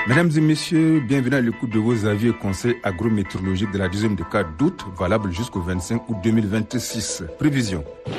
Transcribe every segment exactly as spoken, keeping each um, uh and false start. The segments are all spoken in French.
Mesdames et messieurs, bienvenue à l'écoute de vos avis et conseils agrométéorologiques de la deuxième décade d'août, valable jusqu'au vingt-cinq août deux mille vingt-six. Prévision.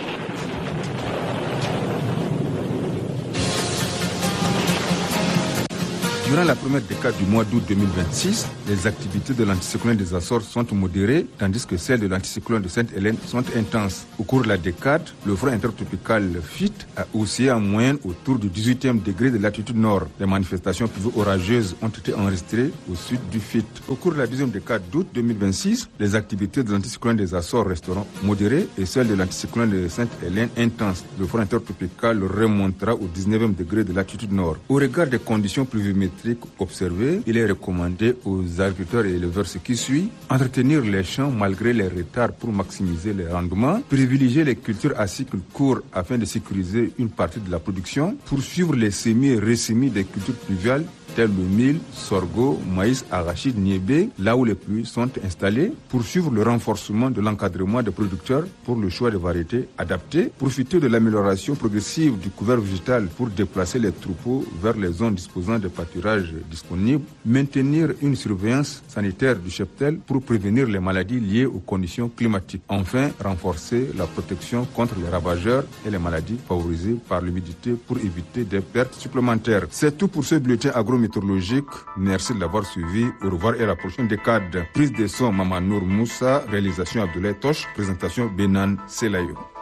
Durant la première décade du mois d'août deux mille vingt-six, les activités de l'anticyclone des Açores sont modérées, tandis que celles de l'anticyclone de Sainte-Hélène sont intenses. Au cours de la décade, le front intertropical F I T a oscillé en moyenne autour du dix-huitième degré de latitude nord. Les manifestations pluvio-orageuses ont été enregistrées au sud du F I T. Au cours de la deuxième décade d'août deux mille vingt-six, les activités de l'anticyclone des Açores resteront modérées et celles de l'anticyclone de Sainte-Hélène intenses. Le front intertropical remontera au dix-neuvième degré de latitude nord. Au regard des conditions pluviométriques observées, il est recommandé aux agriculteurs et éleveurs ce qui suit: entretenir les champs malgré les retards pour maximiser les rendements, privilégier les cultures à cycle court afin de sécuriser une partie de la production, poursuivre les semis et ressemis des cultures pluviales tels le mil, sorgho, maïs, arachide, niébé, là où les pluies sont installées, poursuivre le renforcement de l'encadrement des producteurs pour le choix de variétés adaptées, profiter de l'amélioration progressive du couvert végétal pour déplacer les troupeaux vers les zones disposant de pâturages disponibles, maintenir une surveillance sanitaire du cheptel pour prévenir les maladies liées aux conditions climatiques. Enfin, renforcer la protection contre les ravageurs et les maladies favorisées par l'humidité pour éviter des pertes supplémentaires. C'est tout pour ce bulletin agrométéorologique. Merci de l'avoir suivi. Au revoir et à la prochaine décade. Prise de son Mamanour Moussa, réalisation Abdoulaye Tosh, présentation Benan Selayo.